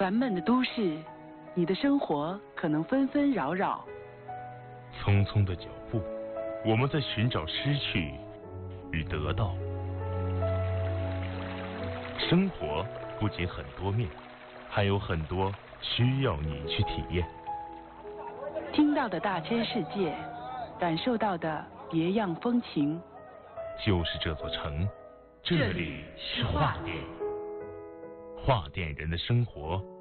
烦闷的都市，你的生活可能纷纷扰扰。 匆匆的脚步，我们在寻找失去与得到。生活不仅很多面，还有很多需要你去体验。 听到的大千世界，感受到的别样风情。 就是这座城，这里是画店，画店人的生活。